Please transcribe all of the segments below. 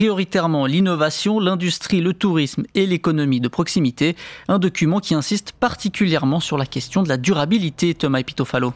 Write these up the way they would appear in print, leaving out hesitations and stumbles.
prioritairement l'innovation, l'industrie, le tourisme et l'économie de proximité. Un document qui insiste particulièrement sur la question de la durabilité, Thomas Epitofalo.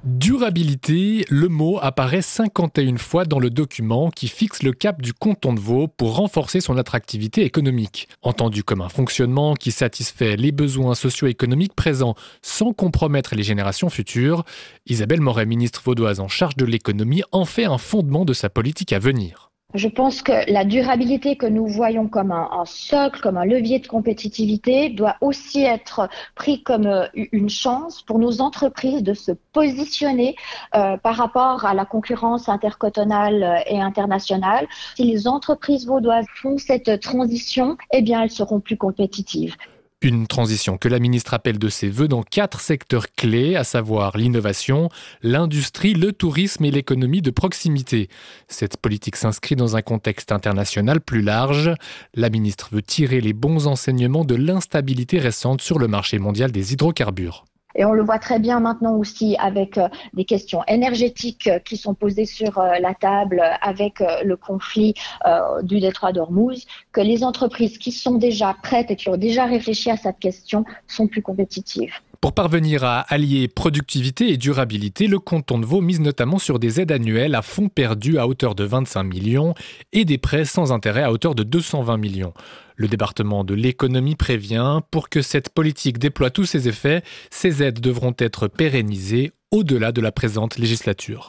Durabilité, le mot apparaît 51 fois dans le document qui fixe le cap du canton de Vaud pour renforcer son attractivité économique. Entendu comme un fonctionnement qui satisfait les besoins socio-économiques présents sans compromettre les générations futures, Isabelle Moret, ministre vaudoise en charge de l'économie, en fait un fondement de sa politique à venir. Je pense que la durabilité que nous voyons comme un socle, comme un levier de compétitivité, doit aussi être pris comme une chance pour nos entreprises de se positionner par rapport à la concurrence intercantonale et internationale. Si les entreprises vaudoises font cette transition, eh bien, elles seront plus compétitives. Une transition que la ministre appelle de ses vœux dans 4 secteurs clés, à savoir l'innovation, l'industrie, le tourisme et l'économie de proximité. Cette politique s'inscrit dans un contexte international plus large. La ministre veut tirer les bons enseignements de l'instabilité récente sur le marché mondial des hydrocarbures. Et on le voit très bien maintenant aussi avec des questions énergétiques qui sont posées sur la table avec le conflit du détroit d'Ormuz, que les entreprises qui sont déjà prêtes et qui ont déjà réfléchi à cette question sont plus compétitives. Pour parvenir à allier productivité et durabilité, le canton de Vaud mise notamment sur des aides annuelles à fonds perdus à hauteur de 25 millions et des prêts sans intérêt à hauteur de 220 millions. Le département de l'économie prévient, pour que cette politique déploie tous ses effets, ces aides devront être pérennisées au-delà de la présente législature.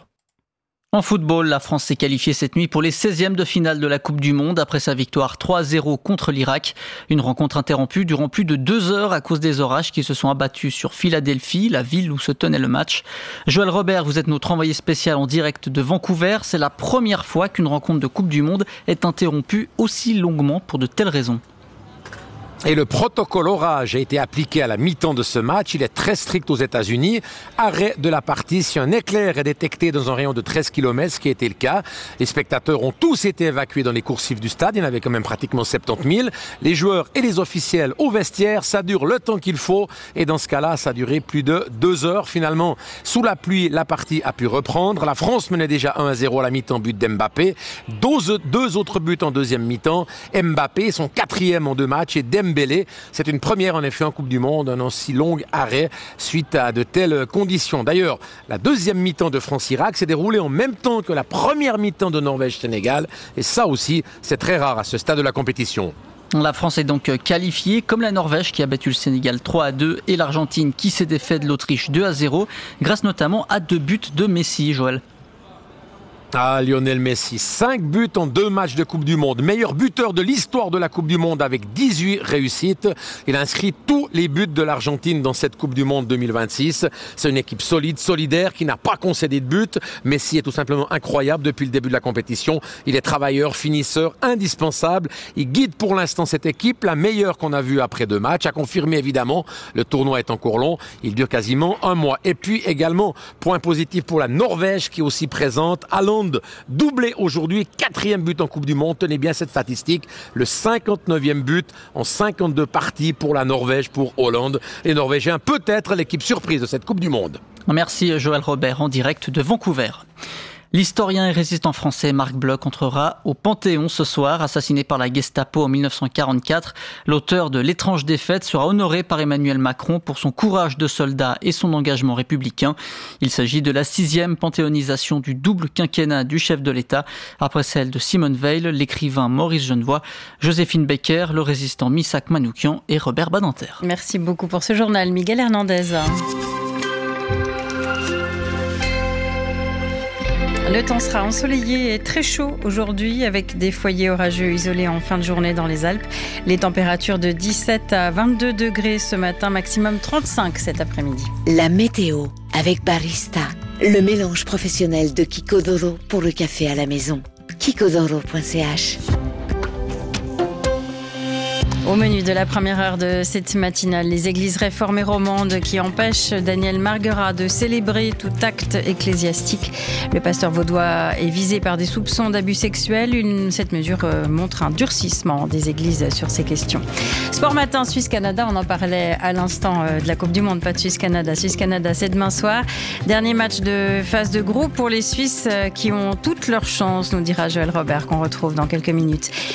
En football, la France s'est qualifiée cette nuit pour les 16e de finale de la Coupe du Monde après sa victoire 3-0 contre l'Irak. Une rencontre interrompue durant plus de 2 heures à cause des orages qui se sont abattus sur Philadelphie, la ville où se tenait le match. Joël Robert, vous êtes notre envoyé spécial en direct de Vancouver. C'est la première fois qu'une rencontre de Coupe du Monde est interrompue aussi longuement pour de telles raisons. Et le protocole orage a été appliqué à la mi-temps de ce match. Il est très strict aux États-Unis. Arrêt de la partie si un éclair est détecté dans un rayon de 13 km, ce qui a été le cas. Les spectateurs ont tous été évacués dans les coursives du stade. Il y en avait quand même pratiquement 70 000. Les joueurs et les officiels au vestiaire, ça dure le temps qu'il faut. Et dans ce cas-là, ça a duré plus de 2 heures. Finalement, sous la pluie, la partie a pu reprendre. La France menait déjà 1-0 à la mi-temps, but d'Mbappé. 2 autres buts en deuxième mi-temps. Mbappé, son 4e en 2 matchs, et Dembélé. C'est une première en effet en Coupe du Monde, un aussi long arrêt suite à de telles conditions. D'ailleurs, la deuxième mi-temps de France-Irak s'est déroulée en même temps que la première mi-temps de Norvège-Sénégal. Et ça aussi, c'est très rare à ce stade de la compétition. La France est donc qualifiée, comme la Norvège qui a battu le Sénégal 3-2 et l'Argentine qui s'est défaite de l'Autriche 2-0, grâce notamment à 2 buts de Messi, Joël. Ah, Lionel Messi, 5 buts en 2 matchs de Coupe du Monde. Meilleur buteur de l'histoire de la Coupe du Monde avec 18 réussites. Il a inscrit tous les buts de l'Argentine dans cette Coupe du Monde 2026. C'est une équipe solide, solidaire, qui n'a pas concédé de but. Messi est tout simplement incroyable depuis le début de la compétition. Il est travailleur, finisseur, indispensable. Il guide pour l'instant cette équipe, la meilleure qu'on a vue après 2 matchs. À confirmer évidemment, le tournoi est encore long. Il dure quasiment 1 mois. Et puis également, point positif pour la Norvège qui est aussi présente. Haaland, doublé aujourd'hui, 4e but en Coupe du Monde. Tenez bien cette statistique, le 59e but en 52 parties pour la Norvège, pour Hollande. Les Norvégiens, peut-être l'équipe surprise de cette Coupe du Monde. Merci Joël Robert en direct de Vancouver. L'historien et résistant français Marc Bloch entrera au Panthéon ce soir. Assassiné par la Gestapo en 1944, l'auteur de L'étrange défaite sera honoré par Emmanuel Macron pour son courage de soldat et son engagement républicain. Il s'agit de la 6e panthéonisation du double quinquennat du chef de l'État, après celle de Simone Veil, l'écrivain Maurice Genevoix, Joséphine Baker, le résistant Missak Manoukian et Robert Badinter. Merci beaucoup pour ce journal, Miguel Hernandez. Le temps sera ensoleillé et très chaud aujourd'hui avec des foyers orageux isolés en fin de journée dans les Alpes. Les températures de 17 à 22 degrés ce matin, maximum 35 cet après-midi. La météo avec Barista, le mélange professionnel de Kikodoro pour le café à la maison. kikodoro.ch Au menu de la première heure de cette matinale, les églises réformées romandes qui empêchent Daniel Marguerat de célébrer tout acte ecclésiastique. Le pasteur vaudois est visé par des soupçons d'abus sexuels. Cette mesure montre un durcissement des églises sur ces questions. Sport matin, Suisse-Canada, on en parlait à l'instant de la Coupe du Monde, pas de Suisse-Canada. Suisse-Canada, c'est demain soir. Dernier match de phase de groupe pour les Suisses qui ont toutes leurs chances, nous dira Joël Robert, qu'on retrouve dans quelques minutes.